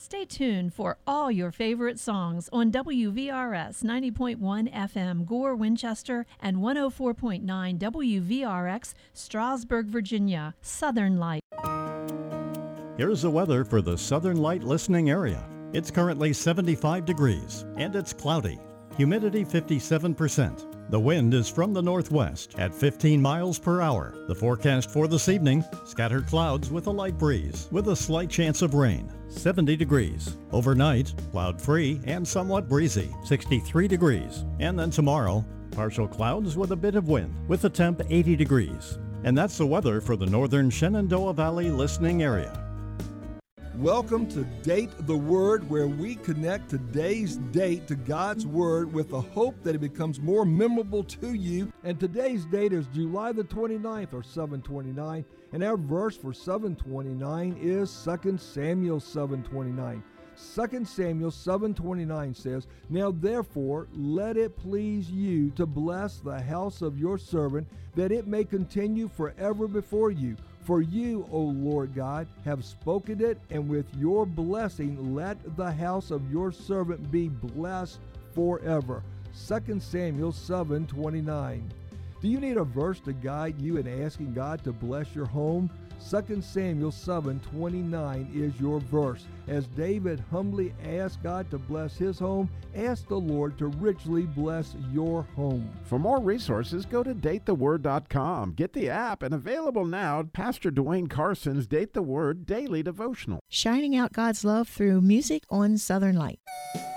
Stay tuned for all your favorite songs on WVRS 90.1 FM Gore, Winchester, and 104.9 WVRX Strasburg, Virginia. Southern Light. Here's the weather for the Southern Light listening area. It's currently 75 degrees, and it's cloudy. Humidity 57%. The wind is from the northwest at 15 miles per hour. The forecast for this evening, scattered clouds with a light breeze, with a slight chance of rain. 70 degrees. Overnight, cloud-free and somewhat breezy, 63 degrees. And then tomorrow, partial clouds with a bit of wind, with a temp 80 degrees. And that's the weather for the northern Shenandoah Valley listening area. Welcome to Date the Word, where we connect today's date to God's Word with the hope that it becomes more memorable to you. And today's date is July the 29th, or 7/29, and our verse for 7/29 is 2 Samuel 7:29. 2 Samuel 7:29 says, "Now therefore let it please you to bless the house of your servant, that it may continue forever before you. For you, O Lord God, have spoken it, and with your blessing let the house of your servant be blessed forever." 2 Samuel 7:29. Do you need a verse to guide you in asking God to bless your home? 2 Samuel 7:29 is your verse. As David humbly asked God to bless his home, ask the Lord to richly bless your home. For more resources, go to datetheword.com. Get the app, and available now, Pastor Dwayne Carson's Date the Word Daily Devotional. Shining out God's love through music on Southern Light.